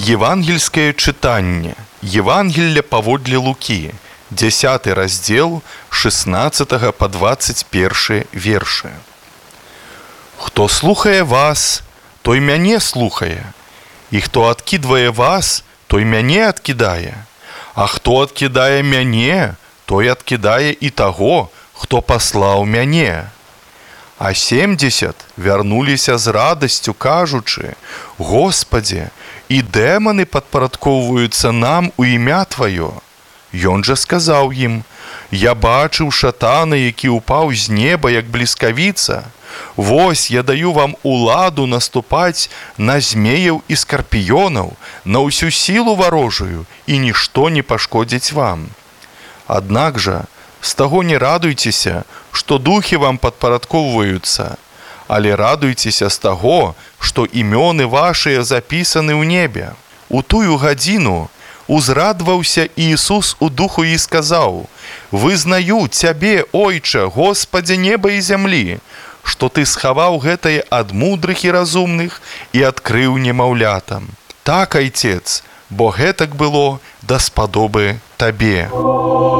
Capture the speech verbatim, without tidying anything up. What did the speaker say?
Евангельское читание. Евангелие паводле Луки, десятый раздел, шестнадцатого по двадцать первый верши. Хто слухае вас, той мяне слухае, і хто адкідвае вас, той мяне адкідае, а хто адкідае мяне, той адкідае і таго, хто паслаў мяне. А семдзесят вярнуліся з радасцю, кажучы: Господи, і дэманы падпарадкоўваюцца нам у імя Тваё. Ён жа сказаў ім: Я бачыў шатана, які ўпаў з неба, як бліскавіца. Вось я даю вам уладу наступаць на змеяў і скарпіёнаў, на ўсю сілу варожую, і нішто не пашкодзіць вам. Аднак жа, з таго не радуйцеся, што духі вам падпарадкоўваюцца, але радуйцеся з таго, што імёны вашыя запісаны ў небе. У тую гадзіну узрадваўся Іісус у духу і сказаў: Вызнаю Цябе, Ойча, Господзе неба і зямлі, што Ты схаваў гэтае ад мудрых і разумных і адкрыў немаўлятам. Так, Айцец, бо гэтак было даспадобы Табе.